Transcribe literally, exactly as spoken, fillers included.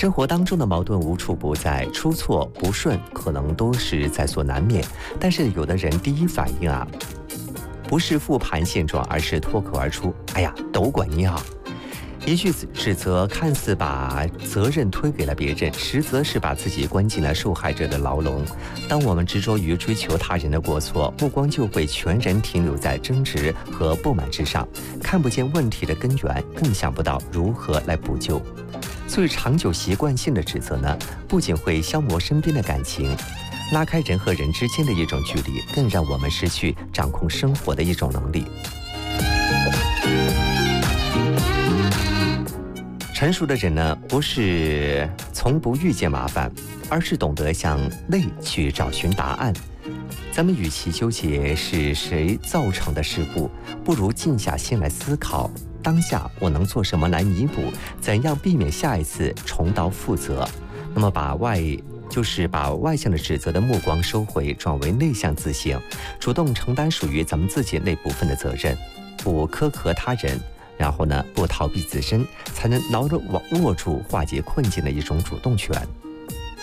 生活当中的矛盾无处不在，出错不顺可能都是在所难免。但是有的人第一反应啊，不是复盘现状，而是脱口而出：“哎呀，都怪你啊！”一句指责看似把责任推给了别人，实则是把自己关进了受害者的牢笼。当我们执着于追求他人的过错，目光就会全然停留在争执和不满之上，看不见问题的根源，更想不到如何来补救。所以长久习惯性的指责呢，不仅会消磨身边的感情，拉开人和人之间的一种距离，更让我们失去掌控生活的一种能力。成熟的人呢，不是从不遇见麻烦，而是懂得向内去找寻答案。咱们与其纠结是谁造成的事故，不如静下心来思考，当下我能做什么来弥补，怎样避免下一次重蹈覆辙。那么把外就是把外向的指责的目光收回，转为内向自省，主动承担属于咱们自己那部分的责任，不苛刻他人，然后呢，不逃避自身，才能牢牢握住化解困境的一种主动权。